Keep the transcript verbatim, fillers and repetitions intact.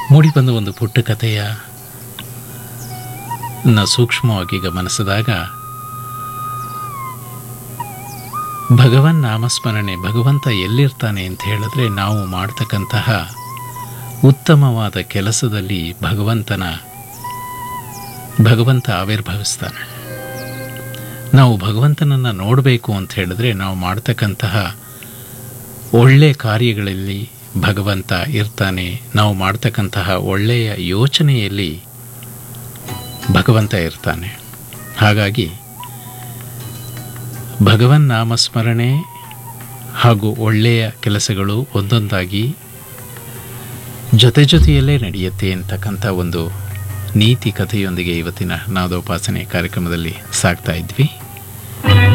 ಮೂಡಿಬಂದ ಒಂದು ಪುಟ್ಟ ಕಥೆಯ ನ ಸೂಕ್ಷ್ಮವಾಗಿ ಗಮನಿಸಿದಾಗ ಭಗವನ್ ನಾಮಸ್ಮರಣೆ, ಭಗವಂತ ಎಲ್ಲಿರ್ತಾನೆ ಅಂತ ಹೇಳಿದ್ರೆ ನಾವು ಮಾಡ್ತಕ್ಕಂತಹ ಉತ್ತಮವಾದ ಕೆಲಸದಲ್ಲಿ ಭಗವಂತನ ಭಗವಂತ ಆವಿರ್ಭವಿಸ್ತಾನೆ. ನಾವು ಭಗವಂತನನ್ನು ನೋಡಬೇಕು ಅಂತ ಹೇಳಿದ್ರೆ ನಾವು ಮಾಡ್ತಕ್ಕಂತಹ ಒಳ್ಳೆಯ ಕಾರ್ಯಗಳಲ್ಲಿ ಭಗವಂತ ಇರ್ತಾನೆ. ನಾವು ಮಾಡ್ತಕ್ಕಂತಹ ಒಳ್ಳೆಯ ಯೋಚನೆಯಲ್ಲಿ ಭಗವಂತ ಇರ್ತಾನೆ. ಹಾಗಾಗಿ ಭಗವನ್ ನಾಮಸ್ಮರಣೆ ಹಾಗೂ ಒಳ್ಳೆಯ ಕೆಲಸಗಳು ಒಂದೊಂದಾಗಿ ಜೊತೆ ಜೊತೆಯಲ್ಲೇ ನಡೆಯುತ್ತೆ ಅಂತಕ್ಕಂಥ ಒಂದು ನೀತಿ ಕಥೆಯೊಂದಿಗೆ ಇವತ್ತಿನ ನಾದೋಪಾಸನೆ ಕಾರ್ಯಕ್ರಮದಲ್ಲಿ ಸಾಗ್ತಾ ಇದ್ವಿ.